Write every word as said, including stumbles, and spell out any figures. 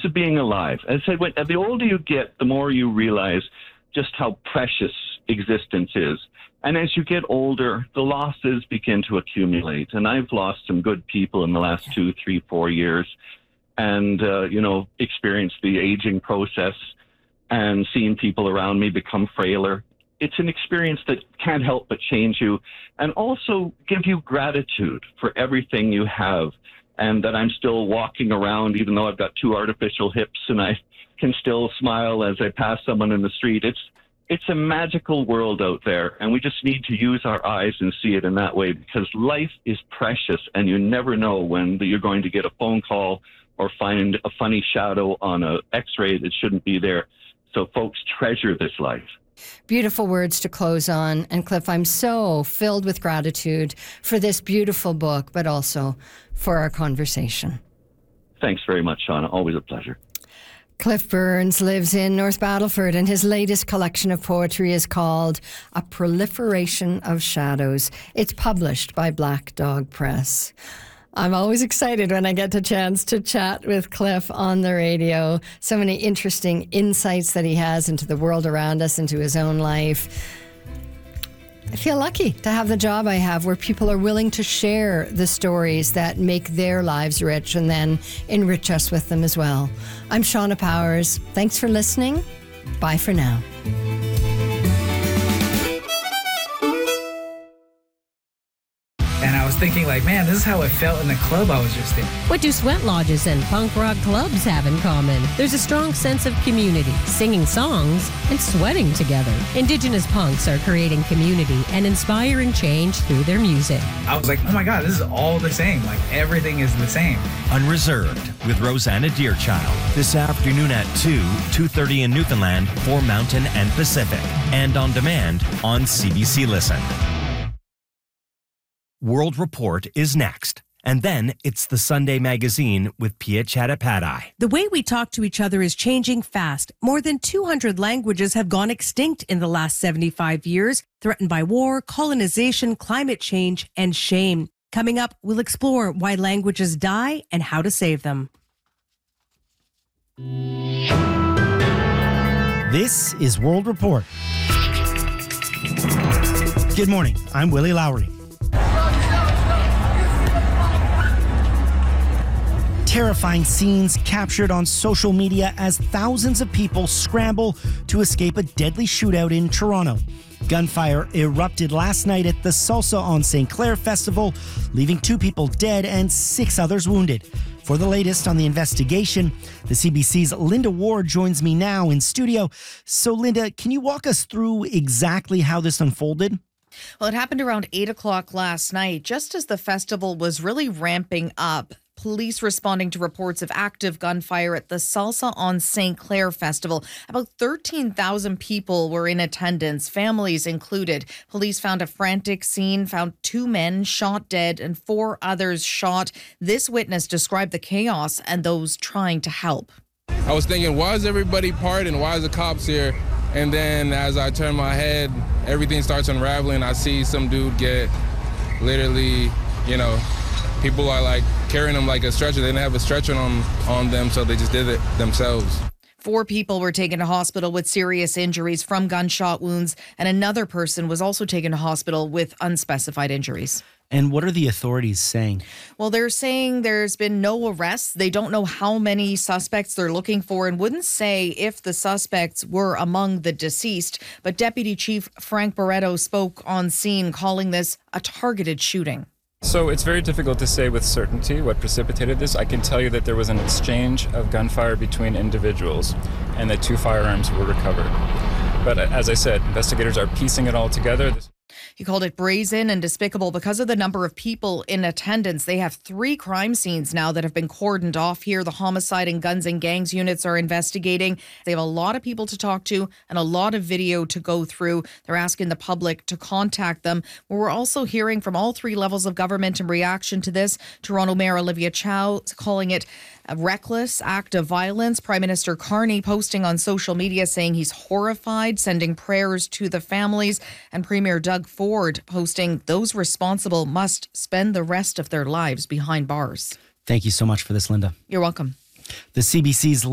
of being alive. As I said, when, the older you get, the more you realize just how precious existence is. And as you get older, the losses begin to accumulate. And I've lost some good people in the last two, three, four years and, uh, you know, experienced the aging process and seeing people around me become frailer. It's an experience that can't help but change you and also give you gratitude for everything you have, and that I'm still walking around, even though I've got two artificial hips and I can still smile as I pass someone in the street. It's it's a magical world out there, and we just need to use our eyes and see it in that way, because life is precious, and you never know when you're going to get a phone call or find a funny shadow on an X-ray that shouldn't be there. So folks, treasure this life. Beautiful words to close on. And Cliff, I'm so filled with gratitude for this beautiful book, but also for our conversation. Thanks very much, Shauna. Always a pleasure. Cliff Burns lives in North Battleford, and his latest collection of poetry is called A Proliferation of Shadows. It's published by Black Dog Press. I'm always excited when I get the chance to chat with Cliff on the radio. So many interesting insights that he has into the world around us, into his own life. I feel lucky to have the job I have, where people are willing to share the stories that make their lives rich and then enrich us with them as well. I'm Shauna Powers. Thanks for listening. Bye for now. And I was thinking, like, man, this is how it felt in the club I was just in. What do sweat lodges and punk rock clubs have in common? There's a strong sense of community, singing songs, and sweating together. Indigenous punks are creating community and inspiring change through their music. I was like, oh my God, this is all the same. Like, everything is the same. Unreserved with Rosanna Deerchild. This afternoon at two, two thirty in Newfoundland for Mountain and Pacific. And on demand on C B C Listen. World Report is next. And then it's the Sunday Magazine with Pia Chattopadhyay. The way we talk to each other is changing fast. More than two hundred languages have gone extinct in the last seventy-five years, threatened by war, colonization, climate change, and shame. Coming up, we'll explore why languages die and how to save them. This is World Report. Good morning. I'm Willie Lowry. Terrifying scenes captured on social media as thousands of people scramble to escape a deadly shootout in Toronto. Gunfire erupted last night at the Salsa on Saint Clair Festival, leaving two people dead and six others wounded. For the latest on the investigation, the C B C's Linda Ward joins me now in studio. So, Linda, can you walk us through exactly how this unfolded? Well, it happened around eight o'clock last night, just as the festival was really ramping up. Police responding to reports of active gunfire at the Salsa on Saint Clair Festival. About thirteen thousand people were in attendance, families included. Police found a frantic scene, found two men shot dead and four others shot. This witness described the chaos and those trying to help. I was thinking, why is everybody partying? Why is the cops here? And then as I turn my head, everything starts unraveling. I see some dude get literally, you know, people are like carrying them like a stretcher. They didn't have a stretcher on, on them, so they just did it themselves. Four people were taken to hospital with serious injuries from gunshot wounds, and another person was also taken to hospital with unspecified injuries. And what are the authorities saying? Well, they're saying there's been no arrests. They don't know how many suspects they're looking for and wouldn't say if the suspects were among the deceased. But Deputy Chief Frank Barretto spoke on scene, calling this a targeted shooting. So it's very difficult to say with certainty what precipitated this. I can tell you that there was an exchange of gunfire between individuals and that two firearms were recovered. But as I said, investigators are piecing it all together. He called it brazen and despicable because of the number of people in attendance. They have three crime scenes now that have been cordoned off here. The homicide and guns and gangs units are investigating. They have a lot of people to talk to and a lot of video to go through. They're asking the public to contact them. We're also hearing from all three levels of government in reaction to this. Toronto Mayor Olivia Chow calling it a reckless act of violence. Prime Minister Carney posting on social media saying he's horrified, sending prayers to the families. And Premier Doug Ford posting those responsible must spend the rest of their lives behind bars. Thank you so much for this, Linda. You're welcome. The C B C's